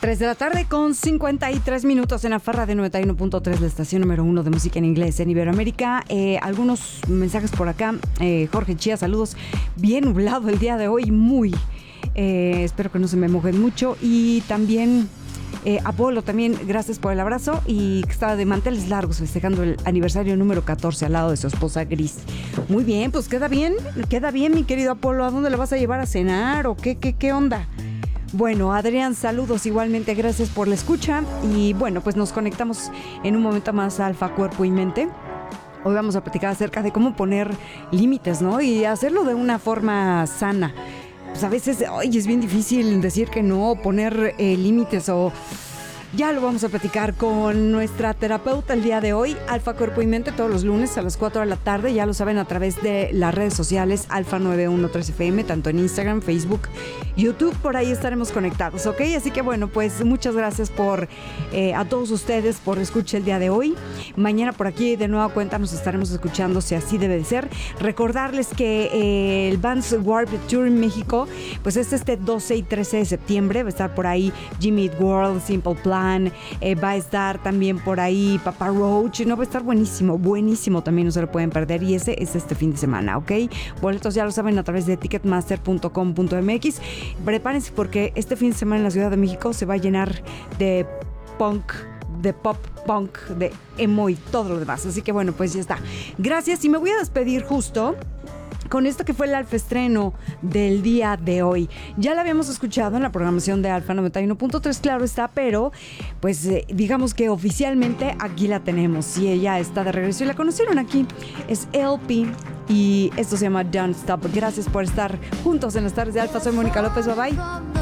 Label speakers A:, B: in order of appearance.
A: 3 de la tarde con 53 minutos en la farra de 91.3, la estación número 1 de música en inglés en Iberoamérica. Algunos mensajes por acá. Jorge Chía, saludos. Bien nublado el día de hoy, muy. Espero que no se me mojen mucho. Y también Apolo, también gracias por el abrazo. Y que estaba de manteles largos festejando el aniversario número 14 al lado de su esposa Gris. Muy bien, pues queda bien, mi querido Apolo. ¿A dónde le vas a llevar a cenar o qué onda? Bueno, Adrián, saludos igualmente, gracias por la escucha. Y bueno, pues nos conectamos en un momento más a Alfa, Cuerpo y Mente. Hoy vamos a platicar acerca de cómo poner límites, ¿no? Y hacerlo de una forma sana. Pues a veces, es bien difícil decir que no, poner límites o... Ya lo vamos a platicar con nuestra terapeuta el día de hoy, Alfa Cuerpo y Mente, todos los lunes a las 4 de la tarde. Ya lo saben, a través de las redes sociales Alfa 913 FM, tanto en Instagram, Facebook, YouTube. Por ahí estaremos conectados, ¿ok? Así que bueno, pues muchas gracias a todos ustedes por escuchar el día de hoy. Mañana por aquí de nueva cuenta nos estaremos escuchando, si así debe de ser. Recordarles que el Vans Warped Tour en México, pues es este 12 y 13 de septiembre. Va a estar por ahí Jimmy Eat World, Simple Plan. Va a estar también por ahí Papa Roach, no, va a estar buenísimo también, no se lo pueden perder, y ese es este fin de semana, ¿ok? Boletos ya lo saben a través de ticketmaster.com.mx. Prepárense porque este fin de semana en la Ciudad de México se va a llenar de punk, de pop punk, de emo y todo lo demás, así que bueno, pues ya está. Gracias, y me voy a despedir justo con esto que fue el Alfa estreno del día de hoy. Ya la habíamos escuchado en la programación de Alfa 91.3, claro está, pero pues digamos que oficialmente aquí la tenemos y ella está de regreso y la conocieron aquí. Es LP y esto se llama Don't Stop. Gracias por estar juntos en las tardes de Alfa. Soy Mónica López, bye bye.